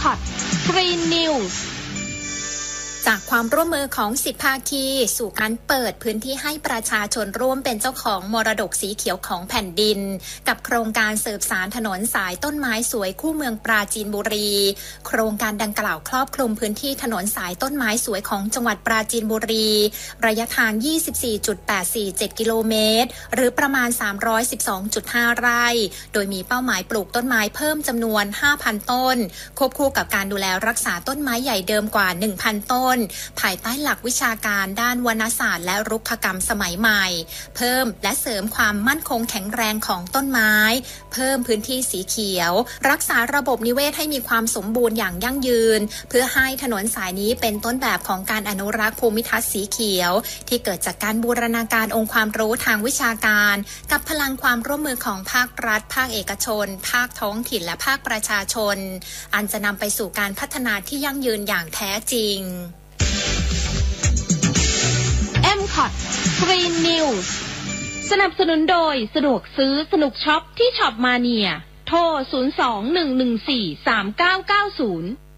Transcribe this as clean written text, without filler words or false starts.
MCOT Green News จากความร่วมมือของ10ภาคีสู่การเปิดพื้นที่ให้ประชาชนร่วมเป็นเจ้าของมรดกสีเขียวของแผ่นดินกับโครงการสืบสานถนนสายต้นไม้สวยคู่เมืองปราจีนบุรีโครงการดังกล่าวครอบคลุมพื้นที่ถนนสายต้นไม้สวยของจังหวัดปราจีนบุรีระยะทาง 24.847 กิโลเมตรหรือประมาณ 312.5 ไร่โดยมีเป้าหมายปลูกต้นไม้เพิ่มจำนวน 5,000 ต้นควบคู่กับการดูแลรักษาต้นไม้ใหญ่เดิมกว่า 1,000 ต้นภายใต้หลักวิชาการด้านวรรณศาสตร์และรุกขกรรมสมัยใหม่เพิ่มและเสริมความมั่นคงแข็งแรงของต้นไม้เพิ่มพื้นที่สีเขียวรักษาระบบนิเวศให้มีความสมบูรณ์อย่างยั่งยืนเพื่อให้ถนนสายนี้เป็นต้นแบบของการอนุรักษ์ภูมิทัศน์สีเขียวที่เกิดจากการบูรณาการองค์ความรู้ทางวิชาการกับพลังความร่วมมือของภาครัฐภาคเอกชนภาคท้องถิ่นและภาคประชาชนอันจะนำไปสู่การพัฒนาที่ยั่งยืนอย่างแท้จริง MCOT Green News สนับสนุนโดยสะดวกซื้อสนุกช็อปที่ช็อปมาเนียโทร 02-114-3990